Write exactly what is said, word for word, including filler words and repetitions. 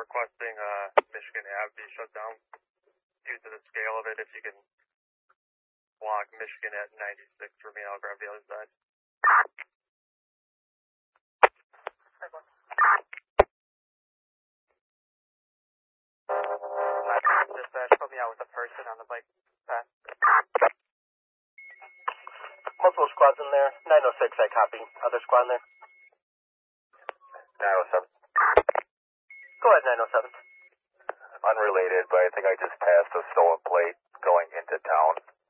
requesting uh, Michigan Ave be shut down due to the scale of it. If you can block Michigan at ninety-six for me, I'll grab the other side. Dispatch, put me out with a person on the bike path. Multiple squads in there. nine oh six, I copy. Other squad in there? nine oh seven. Go ahead, nine oh seven. Unrelated, but I think I just passed a stolen plate going into town.